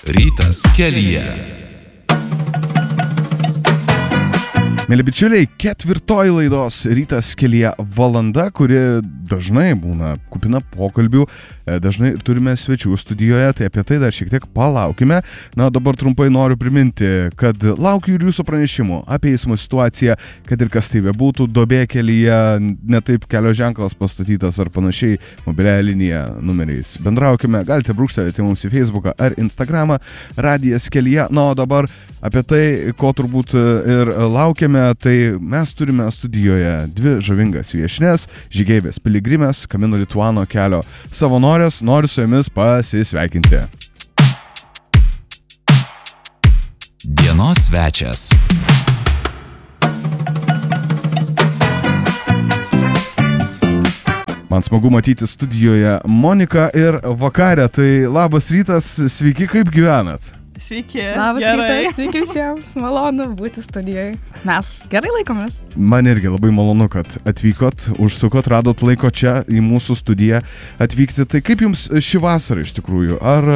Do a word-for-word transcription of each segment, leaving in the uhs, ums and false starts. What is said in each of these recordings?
Rytas kelyje. Mėly bičiuliai, ketvirtoji laidos Rytas kelyje valanda, kuri dažnai būna kupina pokalbių, dažnai turime svečių studijoje, tai apie tai dar šiek tiek palaukime. Na, dabar trumpai noriu priminti, kad laukiu ir jūsų pranešimų apie eismo situaciją, kad ir kas tai bebūtų, duobė kelyje, netaip kelio ženklas pastatytas ar panašiai, mobiliąją liniją numeriais. Bendraukime, galite brūkštelėti mums į Facebooką ar Instagramą, Radijas kelyje. Na, o dabar apie tai, ko turbūt ir laukiame, tai mes turime studijoje dvi žavingas viešnes, žygeivės piligrimės, Camino Lituano kelio savanorės. Noriu su jumis pasisveikinti. Dienos svečias. Man smagu matyti studijoje Moniką ir Vakarę. Tai labas rytas, sveiki, kaip gyvenat? Sveiki, labas gerai. Rytas, sveiki visiems, malonu būti studijoje. Mes gerai laikomės. Man irgi labai malonu, kad atvykot, užsukot, radot laiko čia į mūsų studiją atvykti. Tai kaip jums ši vasara iš tikrųjų? Ar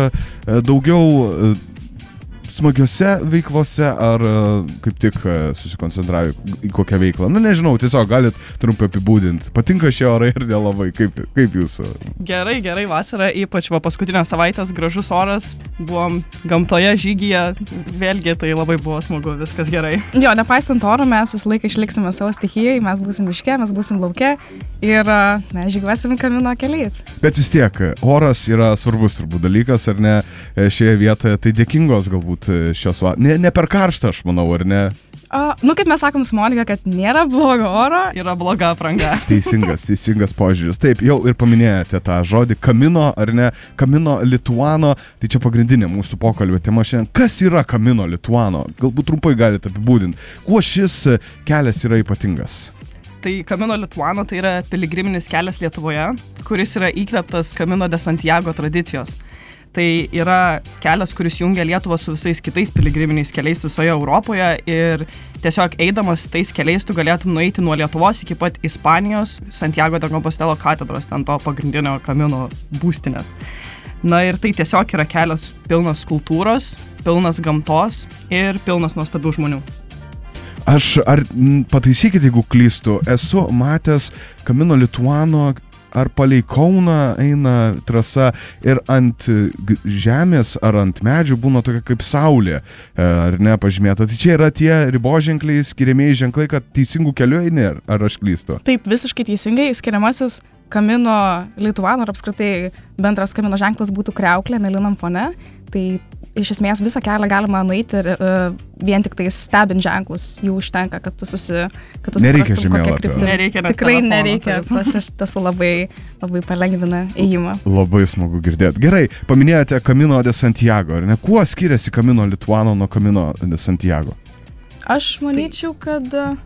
daugiau smagiose veiklose, ar kaip tik susikoncentravę į kokią veiklą? Nu, nežinau, tiesiog galit trumpai apibūdinti. Patinka šie orai ir nelabai. Kaip, kaip jūsų? Gerai, gerai vasara, ypač va paskutinę savaitės gražus oras. Buvom gamtoje, žygyje, vėlgi tai labai buvo smagu, viskas gerai. Jo, nepaisant oro, mes visą laiką išliksime savo stichijai, mes būsim miške, mes būsim lauke ir mes žygiuosim Camino keliais. Bet vis tiek, oras yra svarbus turbūt dalykas, ar ne, šioje vietoje, tai dėkingos galbūt šios va... Ne, ne per karštą, aš manau, ar ne? O, nu, kaip mes sakom su Monika, kad nėra blogo oro. Yra bloga apranga. Teisingas, teisingas požiūris. Taip, jau ir paminėjote tą žodį Camino, ar ne? Camino Lituano. Tai čia pagrindinė mūsų pokalbio tema šiandien. Kas yra Camino Lituano? Galbūt trumpai galite apibūdinti. Kuo šis kelias yra ypatingas? Tai Camino Lituano tai yra piligriminis kelias Lietuvoje, kuris yra įkvėptas Camino de Santiago tradicijos. Tai yra kelias, kuris jungia Lietuvą su visais kitais piligriminiais keliais visoje Europoje ir tiesiog eidamas tais keliais tu galėtum nueiti nuo Lietuvos iki pat Ispanijos, Santiago de Compostela katedros, ten to pagrindinio Camino būstinės. Na ir tai tiesiog yra kelias pilnas kultūros, pilnas gamtos ir pilnas nuostabių žmonių. Aš, ar pataisykite, jeigu klystu, esu matęs Camino Lituano ar palei Kauną eina trasa ir ant žemės ar ant medžių būna tokia kaip saulė, ar ne, pažymėta. Tai čia yra tie riboženkliai, skiriamieji ženklai, kad teisingų kelių eini, ar aš klystu? Taip, visiškai teisingai. Skiriamasis Camino Lituano ir apskritai bendras Camino ženklas būtų kriauklė mėlynam fone. Tai iš esmės visą kelią galima nueiti ir uh, vien tik tai stebint ženklus. Jų užtenka, kad tu susi... Kad tu nereikia žemėlapio. Nereikia net Tikrai telefono, nereikia. Tas iš tiesų labai, labai palengvina ėjimą. Labai smagu girdėti. Gerai, paminėjote Camino de Santiago, ar ne? Kuo skiriasi Camino Lituano nuo Camino de Santiago? Aš manyčiau, kad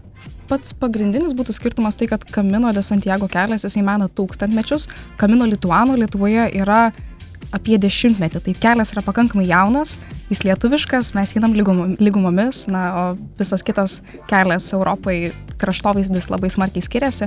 pats pagrindinis būtų skirtumas tai, kad Camino de Santiago kelias, jisai mena tūkstantmečius. Camino Lituano Lietuvoje yra apie dešimtmetį. Tai kelias yra pakankamai jaunas, jis lietuviškas, mes einam lygumomis, na, o visas kitas kelias Europai kraštovaizdis labai smarkiai skiriasi.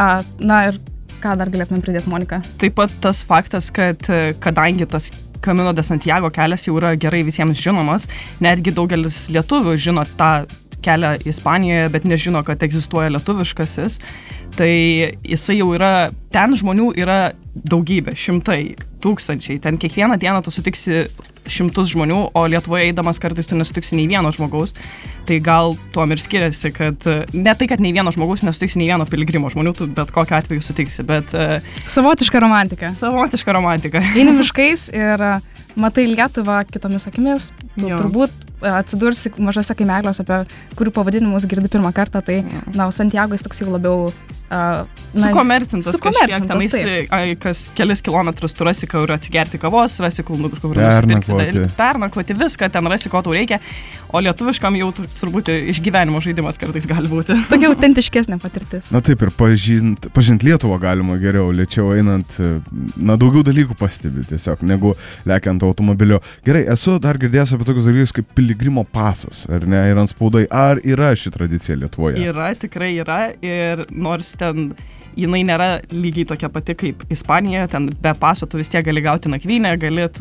Na ir ką dar galėtume pridėti, Monika? Taip pat tas faktas, kad kadangi tas Camino de Santiago kelias jau yra gerai visiems žinomas, netgi daugelis lietuvių žino tą kelią Ispanijoje, bet nežino, kad egzistuoja lietuviškasis, tai jisai jau yra, ten žmonių yra daugybė, šimtai, tūkstančiai, ten kiekvieną dieną tu sutiksi šimtus žmonių, o Lietuvoje eidamas kartais tu nesutiksi nei vieno žmogaus, tai gal tuom ir skiriasi, kad ne tai, kad nei vieno žmogaus nesutiksi nei vieno piligrimo žmonių, tu bet kokiu atveju sutiksi, bet... Savotiška romantika. Savotiška romantika. Eini miškais ir matai Lietuvą kitomis akimis, tu jo. Turbūt atsidursi mažose kaimeliuose, apie kurių pavadinimus girdi pirmą kartą, tai, na, Santiago jis toks jau labiau... Uh, na, sukomercintas kažkiek, tenais taip. Kas kelis kilometrus tu rasi, kur atsigerti kavos, rasi, kur nusipirkti, pernakvoti viską, ten rasi, ko tau reikia, o lietuviškam jau turbūt išgyvenimo žaidimas kartais gali būti. Tokia autentiškesnė patirtis. Na taip, ir pažint, pažint Lietuvą galima geriau, lėčiau einant, na daugiau dalykų pastebi tiesiog, negu lekiant automobiliu. Gerai, esu dar girdėjęs apie tokius dalykus kaip piligrimo pasas, ar ne, ir ant spaudai. Ar yra ši tradicija Lietuvoje? Yra, tikrai yra, ir nors ten jinai nėra lygiai tokia pati kaip Ispanijoje, ten be paso tu vis tiek gali gauti nakvynę, gali tu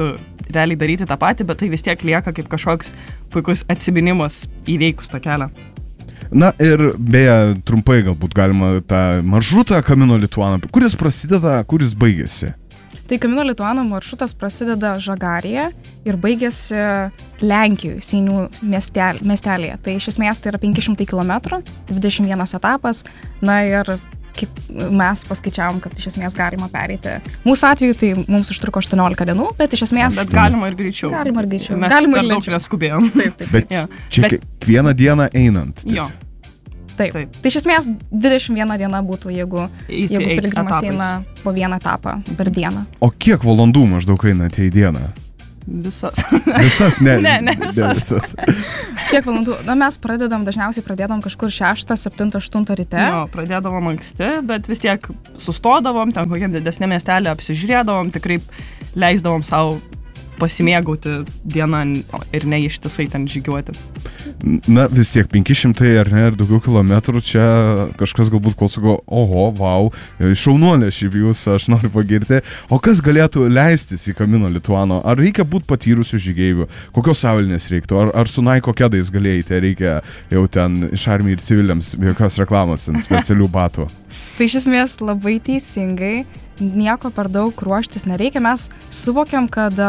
realiai daryti tą patį, bet tai vis tiek lieka kaip kažkoks puikus atsiminimas įveikus tą kelią. Na ir beje, trumpai galbūt galima tą maršrutą Camino Lituano, kuris prasideda, kuris baigėsi. Tai Camino Lituano maršrutas prasideda Žagarėje ir baigėsi Lenkijoje, Seinių miestel, miestelėje. Tai iš esmės tai yra penki šimtai kilometrų, dvidešimt vienas etapas. Na ir kaip mes paskaičiavom, kad iš esmės galima pereiti. Mūsų atveju tai mums užtruko aštuoniolika dienų, bet iš esmės... Bet galima ir greičiau. Galima ir greičiau. Mes galima per ir daug neskubėjom. Taip, taip. Bet Ja. čia Bet- kiekvieną dieną einant. Jo. Taip. Taip. Tai iš esmės dvidešimt viena diena būtų, jeigu, Eiti jeigu eit piligrimas etapais. eina po vieną etapą per dieną. O kiek valandų maždaug einate į dieną? Visas. Visas, ne. Ne, ne visas. Kiek valandų? Na, mes pradedam, dažniausiai pradedam kažkur šeštą, septintą, aštuntą ryte. Jo, pradėdavom anksti, bet vis tiek sustodavom, ten kokiam didesnė miestelė apsižiūrėdavom, tikrai leisdavom savo pasimėgauti dieną ir ne ištisai ten žygiuoti. Na vis tiek penki šimtai ar ne, ir daugiau kilometrų, čia kažkas galbūt klauso, oho, vau, šaunuolė šiaip jūs, aš noriu pagirti. O kas galėtų leistis į Camino Lituano? Ar reikia būti patyrusių žygeivių? Kokios avalynės reiktų? Ar, ar su Nike kedais galėjate, reikia jau ten iš armijai ir civiliams, jokios reklamos, ten specialių batų? Tai iš esmės labai teisingai, nieko per daug ruoštis nereikia. Mes suvokiam, kad,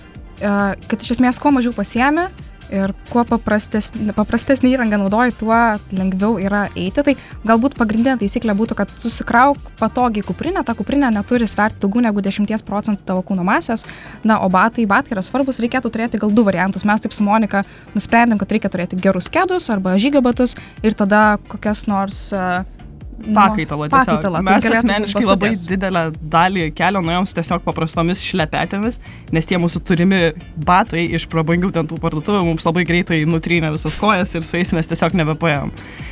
kad iš esmės kuo mažiau pasiemi ir kuo paprastesnį, paprastesnį įrangą naudoji, tuo lengviau yra eiti. Tai galbūt pagrindinė taisyklė būtų, kad susikrauk patogiai kuprinę, ta kuprinė neturi sverti daugiau negu dešimt procentų tavo kūno masės. Na, o batai, batai yra svarbus, reikėtų turėti gal du variantus. Mes taip su Monika nusprendėm, kad reikia turėti gerus kedus arba žygio batus ir tada kokias nors... Pakaitalą tiesiog. Pakaitalą. Mes Tai galėtų asmeniškai būt labai basutės. didelę dalį kelio nuėjom su tiesiog paprastomis šlepetėmis, nes tie mūsų turimi batai iš prabangių ten tų parduotuvių mums labai greitai nutrynė visas kojas ir su jais mes tiesiog nebepajom.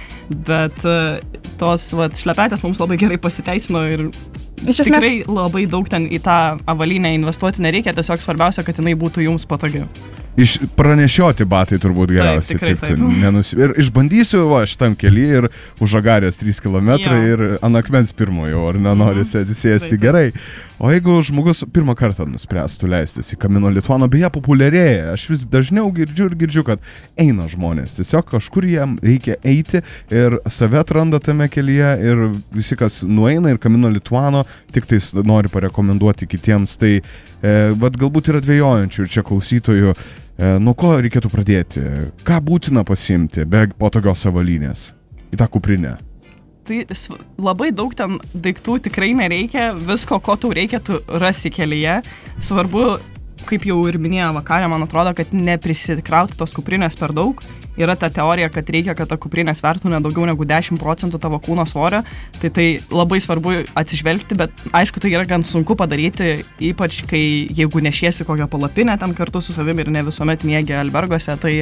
Bet uh, tos vat, šlepetės mums labai gerai pasiteisino ir Iš esmės, tikrai labai daug ten į tą avalynę investuoti nereikia, tiesiog svarbiausia, kad jinai būtų jums patogi. Iš pranešioti batai turbūt geriausiai. tikrai tiktų, taip. nenusi... Ir išbandysiu va šitam kely ir už Žagarės trys kilometrai Jo. ir ant akmens pirmojo, ar nenorisi atsisėsti Taip, taip. gerai. O jeigu žmogus pirmą kartą nuspręstų leistis į Camino Lituano, beje populiarėja, aš vis dažniau girdžiu ir girdžiu, kad eina žmonės, tiesiog kažkur jam reikia eiti ir save atranda tame kelyje ir visi, kas nueina ir Camino Lituano, tik tai nori parekomenduoti kitiems, tai e, vat galbūt yra dvejojančių ir čia klausytojų, e, nuo ko reikėtų pradėti, ką būtina pasiimti be patogios avalynės į tą kuprinę. Tai sv- labai daug ten daiktų tikrai nereikia, visko, ko tau reikia, tu rasi kelyje. Svarbu, kaip jau ir minėjo vakarė, man atrodo, kad neprisikrauti tos kuprinės per daug. Yra ta teorija, kad reikia, kad ta kuprinė svertų ne daugiau negu dešimt procentų tavo kūno svorio. Tai tai labai svarbu atsižvelgti, bet aišku, tai yra gan sunku padaryti, ypač kai jeigu nešiesi kokią palapinę ten kartu su savimi ir ne visuomet miegi albergose, tai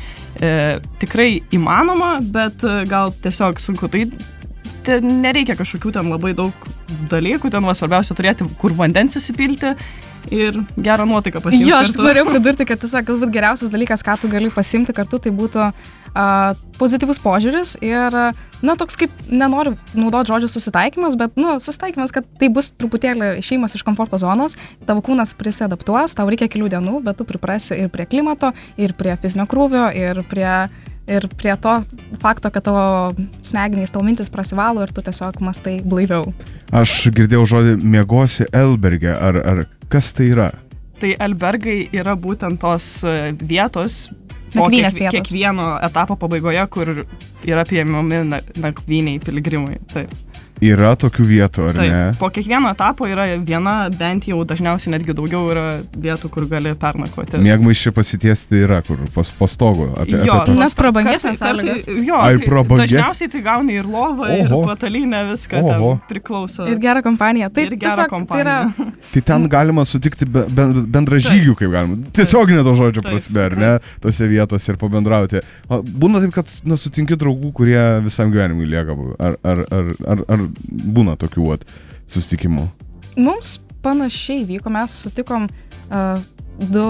e, tikrai įmanoma, bet e, gal tiesiog sunku. Tai ten nereikia kažkokių ten labai daug dalykų, ten va svarbiausia turėti, kur vandens įsipilti ir gerą nuotaiką pasiimti. jo, aš kartu. norėjau pridurti, kad tiesiog galbūt geriausias dalykas, ką tu gali pasimti kartu, tai būtų uh, pozityvus požiūris ir, na, toks kaip, nenoriu naudoti žodžio susitaikymas, bet, nu, susitaikymas, kad tai bus truputėlį išėjimas iš komforto zonos, tavo kūnas prisiadaptuos, tau reikia kelių dienų, bet tu priprasi ir prie klimato, ir prie fizinio krūvio, ir prie... Ir prie to fakto, kad tavo smegenys, tavo mintis prasivalo ir tu tiesiog mastai blaiviau. Aš girdėjau žodį miegosi alberge, ar, ar kas tai yra? Tai albergai yra būtent tos e, vietos, po Nakvynės vietos. kiekvieno etapo pabaigoje, kur yra priėmami na- nakvyniai piligrimai. Taip. Yra tokių vietų, ar Taip. ne? Po kiekvieno etapo yra viena, bent jau dažniausiai netgi daugiau yra vietų, kur gali pernakvoti. Mėgmaiščiai pasitiesti yra, kur po, po stogu. Apie, Jo, apie Net nors prabangesnės kartai- kartai- sąlygos. Jo, Ai, kai- prabangi- dažniausiai tai gauni ir lovą, ir Oho. patalynę, viską Oho. ten priklauso. Ir gerą kompaniją. Tai Ir gerą tiesiog kompaniją. tai yra Tai ten galima sutikti be, be, bendražygių, kaip galima. Tiesioginė to žodžio Taip. prasme, ar ne? Tose vietose ir pabendrauti. O būna taip, kad na, sutinki draugų, kurie visam gyvenimui lieka. Ar, ar, ar, ar, ar būna tokių vat, susitikimų? Mums panašiai vyko, mes sutikom uh, du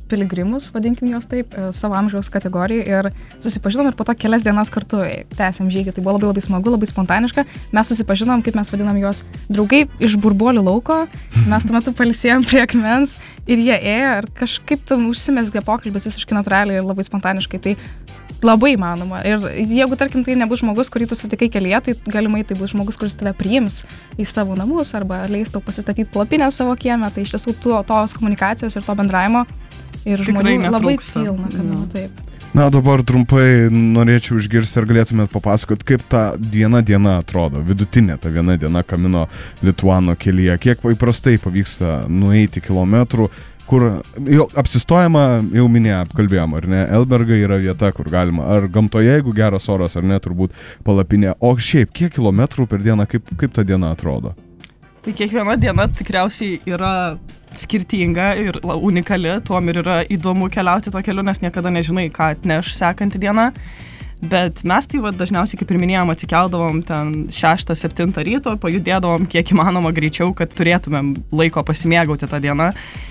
piligrimus, vadinkim juos taip, savo amžiaus kategorijų ir susipažinom ir po to kelias dienas kartu tęsėm žygį. Tai buvo labai labai smagu, labai spontaniška. Mes susipažinom, kaip mes vadinam juos, draugai iš burbuolių lauko. Mes tuo metu pailsėjom prie akmens ir jie ėjo ir kažkaip tam užsimezgė pokalbis visiškai natūraliai ir labai spontaniškai. Tai labai įmanoma. Ir jeigu, tarkim, tai nebus žmogus, kurį tu sutikai kelyje, tai galimai tai bus žmogus, kuris tave priims į savo namus arba leis tau pasistatyti palapinę savo kieme. Tai iš tiesų to, tos komunikacijos ir to bendravimo ir žmonių labai pilna. Kamino, taip. Na, dabar trumpai norėčiau išgirsti, ar galėtumėt papasakot, kaip ta viena diena atrodo, vidutinė ta viena diena Camino Lituano kelyje, kiek įprastai pavyksta nueiti kilometrų, kur jau apsistojama, jau minėjo, apkalbėjom, ar ne, Elbergai yra vieta, kur galima, ar gamtoje, jeigu geras oras, ar ne, turbūt palapinė, o šiaip, kiek kilometrų per dieną, kaip, kaip ta diena atrodo? Tai kiekviena diena tikriausiai yra skirtinga ir unikali, tuom ir yra įdomu keliauti to keliu, nes niekada nežinai, ką atneš sekanti diena. Bet mes tai va, dažniausiai, kaip ir minėjom, atsikeldavom ten šeštą septintą ryto, pajudėdavom kiek įmanoma greičiau, kad turėtumėm laiko pasimėgauti tą dieną.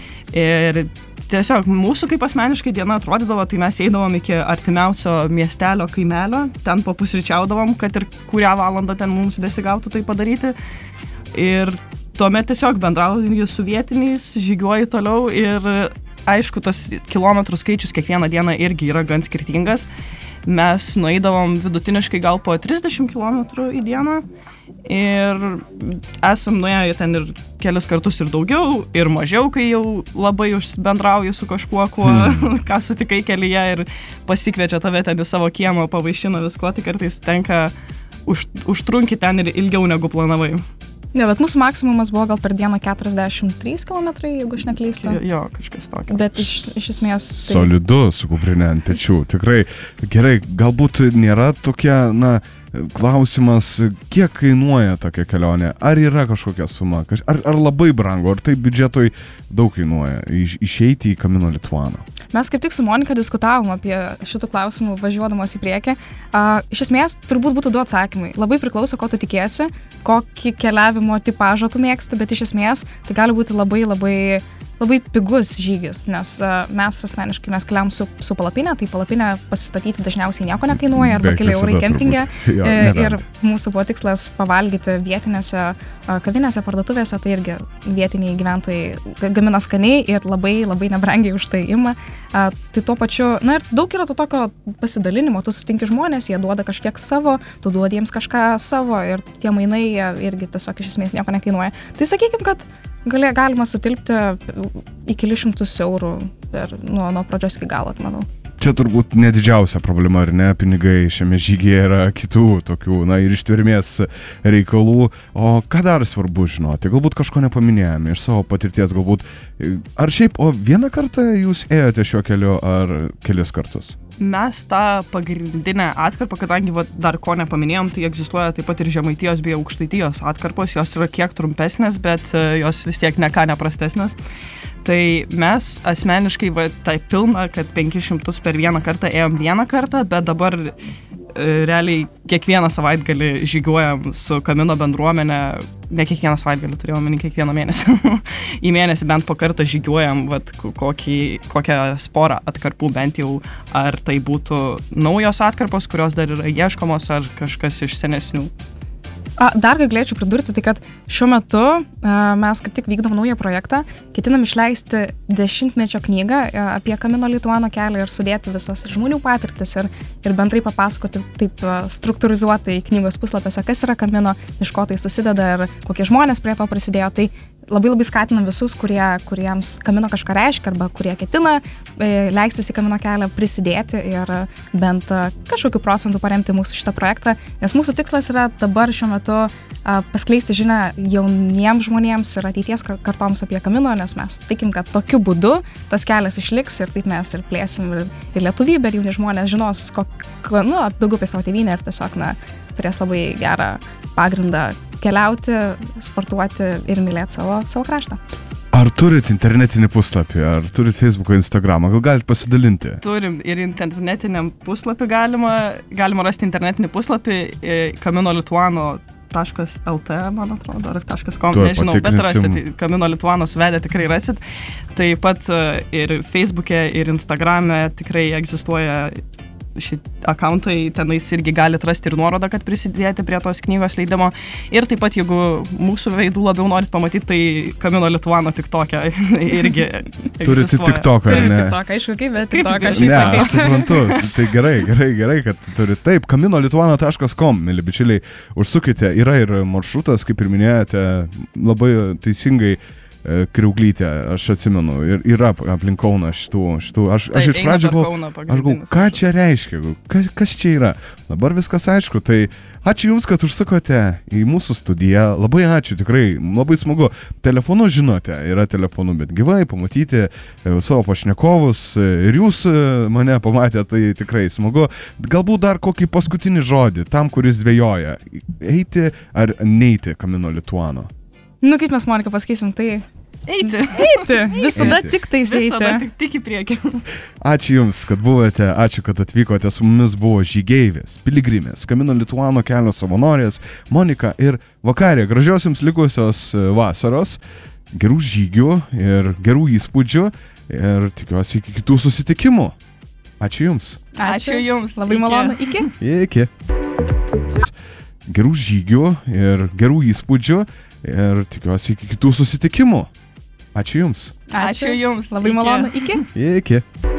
Ir tiesiog mūsų kaip asmeniškai diena atrodydavo, tai mes eidavom iki artimiausio miestelio kaimelio, ten papusryčiaudavom, kad ir kurią valandą ten mums besigautų tai padaryti. Ir tuomet tiesiog bendrauji su vietiniais, žygiuoji toliau ir aišku, tas kilometrų skaičius kiekvieną dieną irgi yra gan skirtingas. Mes nueidavom vidutiniškai gal po trisdešimt kilometrų į dieną ir esam nuėję ten ir kelis kartus ir daugiau, ir mažiau, kai jau labai bendrauji su kažkuo, kuo, hmm. ką sutikai kelyje ir pasikviečia tave ten į savo kiemą, pavaišina viskuo, tai kartais tenka už, užtrunki ten ir ilgiau negu planavai. Ne, bet mūsų maksimumas buvo gal per dieną keturiasdešimt trys kilometrai, jeigu aš neklystu. Jo, kažkas tokio. Bet iš, iš esmės... Tai... Solidu, su kuprinė ant pečių, tikrai. Gerai, galbūt nėra tokia, na, klausimas, kiek kainuoja tokia kelionė? Ar yra kažkokia suma? Ar, ar labai brangu? Ar tai biudžetui daug kainuoja iš, išeiti į Camino Lituano? Mes kaip tik su Monika diskutavom apie šitų klausimų važiuodamas į priekį. Uh, iš esmės, turbūt būtų du atsakymai. Labai priklauso, ko tu tikėsi, kokį keliavimo tipažą tu mėgsti, bet iš esmės tai gali būti labai labai labai pigus žygis, nes uh, mes asmeniškai mes keliavom su, su palapinė, tai palapinę pasistatyti dažniausiai nieko nekainuoja, arba keli eurai kempinge. Jo, ir mūsų buvo tikslas pavalgyti vietinėse uh, kavinėse, parduotuvėse, tai irgi vietiniai gyventojai gamina skaniai ir labai labai nebrangiai už tai ima. Uh, tai tuo pačiu, na ir daug yra to tokio pasidalinimo, tu sutinki žmonės, jie duoda kažkiek savo, tu duodi jiems kažką savo ir tie mainai irgi tiesiog iš esmės nieko nekainuoja. Tai sakykim, kad Galė, galima sutilpti į kelius šimtus eurų per, nuo, nuo pradžios iki galo, manau. Čia turbūt ne didžiausia problema, ar ne? Pinigai šiame žygyje yra kitų tokių, na ir ištvermės reikalų. O ką dar svarbu žinoti? Galbūt kažko nepaminėjome iš savo patirties, galbūt. Ar šiaip, o vieną kartą jūs ėjote šiuo keliu ar kelis kartus? Mes tą pagrindinę atkarpą, kadangi va, dar ko nepaminėjom, tai egzistuoja taip pat ir Žemaitijos bei Aukštaitijos atkarpos, jos yra kiek trumpesnės, bet jos vis tiek ne ką neprastesnės. Tai mes asmeniškai va, tai pilna, kad penkis šimtus per vieną kartą ėjom vieną kartą, bet dabar e, realiai kiekvieną savaitgalį žygiuojam su Camino bendruomenė, ne kiekvieną savaitgalį, turėjau omeny kiekvieną mėnesį. Į mėnesį bent po kartą žygiuojam vat, kokį, kokią sporą atkarpų bent jau, ar tai būtų naujos atkarpos, kurios dar yra ieškomos, ar kažkas iš senesnių. A, dar ką galėčiau pridurti, tai kad šiuo metu a, mes kaip tik vykdom naują projektą, ketinam išleisti dešimtmečio knygą a, apie Camino Lituano kelią ir sudėti visas žmonių patirtis ir, ir bendrai papasakoti taip a, struktūrizuotai knygos puslapiuose, kas yra Camino, iš ko tai susideda ir kokie žmonės prie to prisidėjo. Tai labai labai skatinam visus, kurie, kuriems Camino kažką reiškia arba kurie ketina e, leistis į Camino kelią prisidėti ir bent a, kažkokiu procentu paremti mūsų šitą projektą, nes mūsų tikslas yra dabar šiuo metu a, paskleisti žinią jauniems žmonėms ir ateities kartoms apie Camino, nes mes tikim, kad tokiu būdu tas kelias išliks ir taip mes ir plėsim ir, ir lietuvybę, ir jauni žmonės žinos kok, nu, daugiau apie savo tėvynę ir tiesiog na, turės labai gerą pagrindą keliauti, sportuoti ir mylėti savo, savo kraštą. Ar turit internetinį puslapį, ar turit Facebooką, Instagramą, gal galite pasidalinti? Turim ir internetiniam puslapį galima, galima rasti internetinį puslapį camino lituano taškas el te, man atrodo, ar .com, Tuoj nežinau, bet patikrinsim. rasit, Camino Lituano suvedę tikrai rasit. Taip pat e, ir Facebook'e, ir Instagram'e tikrai egzistuoja šit akauntai, tenais irgi galite rasti ir nuorodą, kad prisidėti prie tos knygos leidimo. Ir taip pat, jeigu mūsų veidų labiau norit pamatyti, tai Camino Lituano TikTok'e irgi Turit egzistuoja. TikToką, ar Turiu ne? TikTok, aišku, kaip, bet Kaip TikTok aš tai? šiais Ne, aš laikais. suprantu. Tai gerai, gerai, gerai, kad turit. Taip, camino lituano taškas com, mėly bičiuliai, užsukite. Yra ir maršrutas, kaip ir minėjote, labai teisingai e, Kriauglytė, aš atsimenu, ir yra aplink Kauną šitų, šitų. Aš, aš iš pradžių galvoju, aš galvoju, ką čia reiškia, kas, kas čia yra. Dabar viskas aišku, tai ačiū Jums, kad užsukote į mūsų studiją, labai ačiū, tikrai, labai smagu. Telefonu žinote, yra telefonu, bet gyvai pamatyti e, savo pašnekovus e, ir Jūs e, mane pamatėte, tai tikrai smagu. Galbūt dar kokį paskutinį žodį tam, kuris dvejoja, eiti ar neiti Camino Lituano. Nu, kaip mes, Monika, pasakysim, tai Eiti. eiti, visada Eiti. tik tais Visada eiti. tik, tik į priekį. Ačiū Jums, kad buvote, ačiū, kad atvykote, su mumis buvo žygeivės, piligrimės, Camino Lituano kelio savanorės, Monika ir Vakarė. Gražios Jums likusios vasaros, gerų žygių ir gerų įspūdžių ir tikiuosi iki kitų susitikimų. Ačiū Jums. Ačiū Jums. Labai Iki. malonu. Iki. Iki. Gerų žygių ir gerų įspūdžių ir tikiuosi iki kitų susitikimų. Ačiū Jums. Ačiū Jums. Labai Iki. malonu. Iki. Iki.